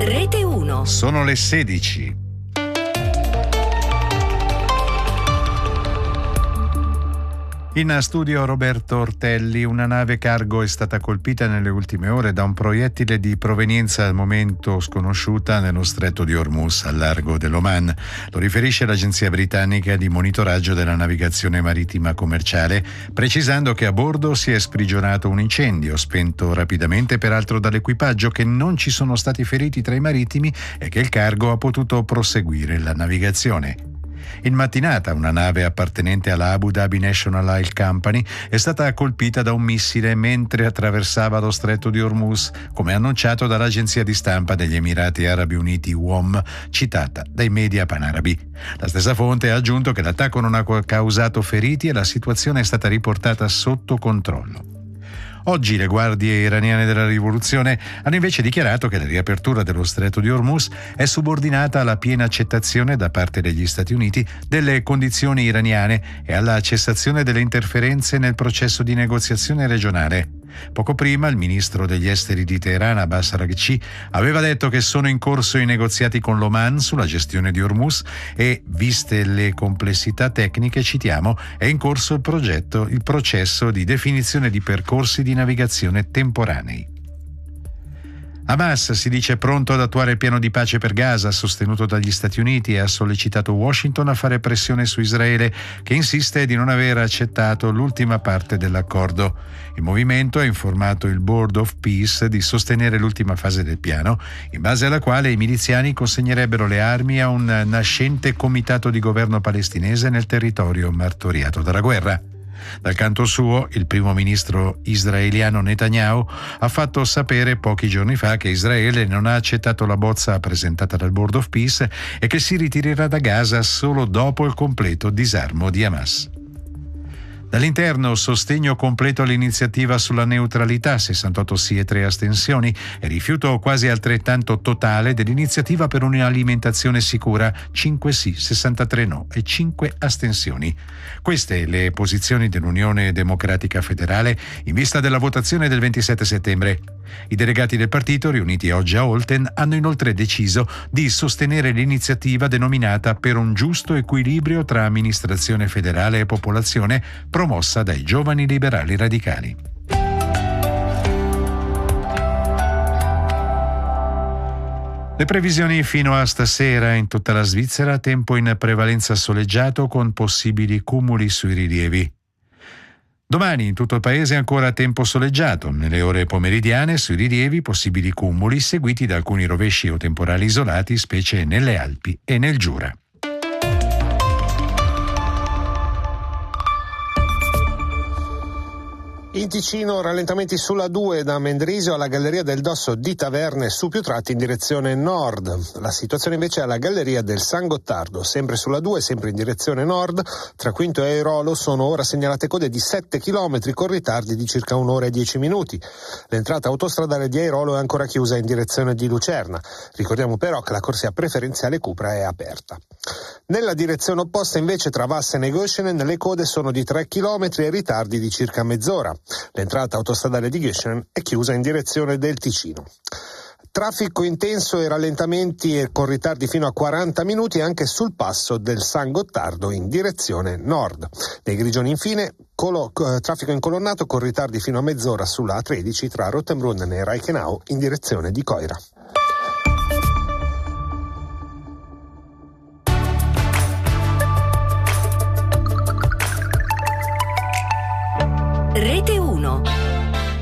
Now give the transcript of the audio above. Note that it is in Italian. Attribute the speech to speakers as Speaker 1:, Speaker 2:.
Speaker 1: Rete 1.
Speaker 2: Sono le 16. In studio Roberto Ortelli. Una nave cargo è stata colpita nelle ultime ore da un proiettile di provenienza al momento sconosciuta nello stretto di Hormuz, al largo dell'Oman. Lo riferisce l'agenzia britannica di monitoraggio della navigazione marittima commerciale, precisando che a bordo si è sprigionato un incendio, spento rapidamente peraltro dall'equipaggio, che non ci sono stati feriti tra i marittimi e che il cargo ha potuto proseguire la navigazione. In mattinata una nave appartenente alla Abu Dhabi National Oil Company è stata colpita da un missile mentre attraversava lo stretto di Hormuz, come annunciato dall'agenzia di stampa degli Emirati Arabi Uniti UOM, citata dai media panarabi. La stessa fonte ha aggiunto che l'attacco non ha causato feriti e la situazione è stata riportata sotto controllo. Oggi le guardie iraniane della rivoluzione hanno invece dichiarato che la riapertura dello stretto di Hormuz è subordinata alla piena accettazione da parte degli Stati Uniti delle condizioni iraniane e alla cessazione delle interferenze nel processo di negoziazione regionale. Poco prima il ministro degli esteri di Teheran, Abbas Araghchi, aveva detto che sono in corso i negoziati con l'Oman sulla gestione di Hormuz e, viste le complessità tecniche, citiamo, è in corso il processo di definizione di percorsi di navigazione temporanei. Hamas si dice pronto ad attuare il piano di pace per Gaza sostenuto dagli Stati Uniti e ha sollecitato Washington a fare pressione su Israele, che insiste di non aver accettato l'ultima parte dell'accordo. Il movimento ha informato il Board of Peace di sostenere l'ultima fase del piano, in base alla quale i miliziani consegnerebbero le armi a un nascente comitato di governo palestinese nel territorio martoriato dalla guerra. Dal canto suo, il primo ministro israeliano Netanyahu ha fatto sapere pochi giorni fa che Israele non ha accettato la bozza presentata dal Board of Peace e che si ritirerà da Gaza solo dopo il completo disarmo di Hamas. Dall'interno, sostegno completo all'iniziativa sulla neutralità, 68 sì e 3 astensioni, e rifiuto quasi altrettanto totale dell'iniziativa per un'alimentazione sicura, 5 sì, 63 no e 5 astensioni. Queste le posizioni dell'Unione Democratica Federale in vista della votazione del 27 settembre. I delegati del partito, riuniti oggi a Olten, hanno inoltre deciso di sostenere l'iniziativa denominata Per un giusto equilibrio tra amministrazione federale e popolazione, promossa dai giovani liberali radicali. Le previsioni fino a stasera: in tutta la Svizzera tempo in prevalenza soleggiato con possibili cumuli sui rilievi. Domani in tutto il paese ancora tempo soleggiato, nelle ore pomeridiane sui rilievi possibili cumuli seguiti da alcuni rovesci o temporali isolati, specie nelle Alpi e nel Giura.
Speaker 3: In Ticino rallentamenti sulla 2 da Mendrisio alla Galleria del Dosso di Taverne su più tratti in direzione nord. La situazione invece è alla Galleria del San Gottardo, sempre sulla 2, sempre in direzione nord. Tra Quinto e Airolo sono ora segnalate code di 7 km con ritardi di circa 1 ora e 10 minuti. L'entrata autostradale di Airolo è ancora chiusa in direzione di Lucerna. Ricordiamo però che la corsia preferenziale Cupra è aperta. Nella direzione opposta invece tra Vassen e Göschenen le code sono di 3 km e ritardi di circa mezz'ora. L'entrata autostradale di Göschenen è chiusa in direzione del Ticino. Traffico intenso e rallentamenti con ritardi fino a 40 minuti anche sul passo del San Gottardo in direzione nord. Nei Grigioni infine traffico incolonnato con ritardi fino a mezz'ora sulla A13 tra Rotenbrunnen e Reichenau in direzione di Coira.